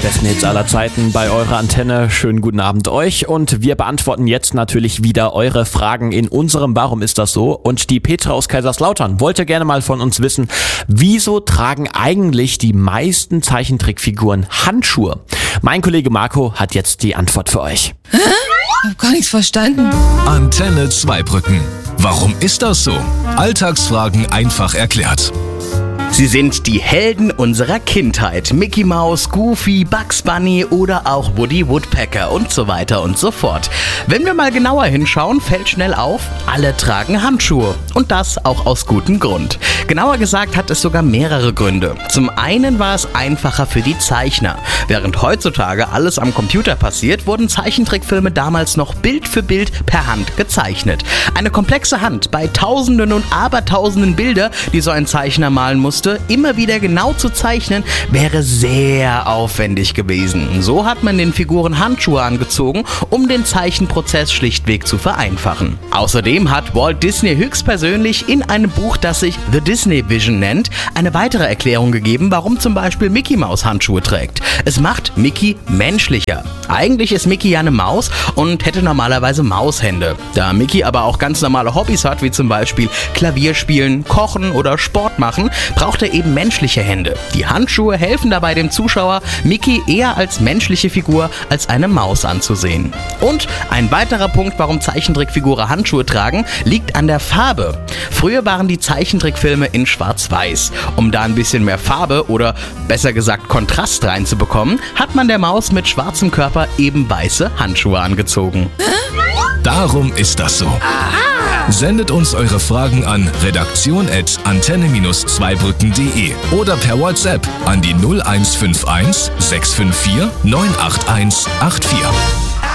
besten Hits aller Zeiten bei eurer Antenne. Schönen guten Abend euch und wir beantworten jetzt natürlich wieder eure Fragen in unserem Warum ist das so? Und die Petra aus Kaiserslautern wollte gerne mal von uns wissen, wieso tragen eigentlich die meisten Zeichentrickfiguren Handschuhe? Mein Kollege Marco hat jetzt die Antwort für euch. Ich hab gar nichts verstanden. Antenne Zweibrücken. Warum ist das so? Alltagsfragen einfach erklärt. Sie sind die Helden unserer Kindheit. Mickey Mouse, Goofy, Bugs Bunny oder auch Woody Woodpecker und so weiter und so fort. Wenn wir mal genauer hinschauen, fällt schnell auf, alle tragen Handschuhe. Und das auch aus gutem Grund. Genauer gesagt hat es sogar mehrere Gründe. Zum einen war es einfacher für die Zeichner. Während heutzutage alles am Computer passiert, wurden Zeichentrickfilme damals noch Bild für Bild per Hand gezeichnet. Eine komplexe Hand bei Tausenden und Abertausenden Bilder, die so ein Zeichner malen musste, immer wieder genau zu zeichnen, wäre sehr aufwendig gewesen. So hat man den Figuren Handschuhe angezogen, um den Zeichenprozess schlichtweg zu vereinfachen. Außerdem hat Walt Disney höchstpersönlich in einem Buch, das sich The Disney Vision nennt, eine weitere Erklärung gegeben, warum zum Beispiel Mickey Mouse Handschuhe trägt. Es macht Mickey menschlicher. Eigentlich ist Mickey ja eine Maus und hätte normalerweise Maushände. Da Mickey aber auch ganz normale Hobbys hat, wie zum Beispiel Klavier spielen, kochen oder Sport machen, braucht er eben menschliche Hände. Die Handschuhe helfen dabei dem Zuschauer, Mickey eher als menschliche Figur als eine Maus anzusehen. Und ein weiterer Punkt, warum Zeichentrickfiguren Handschuhe tragen, liegt an der Farbe. Früher waren die Zeichentrickfilme in Schwarz-Weiß. Um da ein bisschen mehr Farbe oder besser gesagt Kontrast reinzubekommen, hat man der Maus mit schwarzem Körper eben weiße Handschuhe angezogen. Darum ist das so. Sendet uns eure Fragen an redaktion@antenne-zweibrücken.de oder per WhatsApp an die 0151 654 98184.